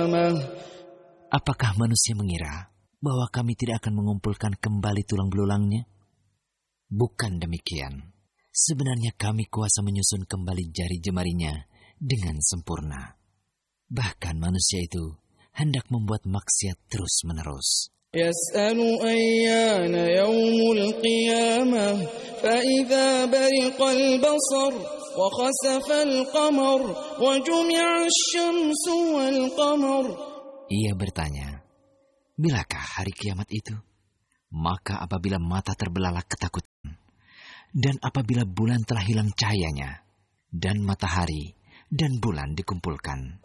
القيامة. Apakah manusia mengira bahwa kami tidak akan mengumpulkan kembali tulang belulangnya? Bukan demikian. Sebenarnya kami kuasa menyusun kembali jari jemarinya dengan sempurna. Bahkan manusia itu hendak membuat maksiat terus-menerus. يسأل أيان يوم القيامة فإذا برق البصر وخسف القمر وجمع الشمس والقمر. Ia bertanya, bilakah hari kiamat itu? Maka apabila mata terbelalak ketakutan, dan apabila bulan telah hilang cahayanya, dan matahari dan bulan dikumpulkan.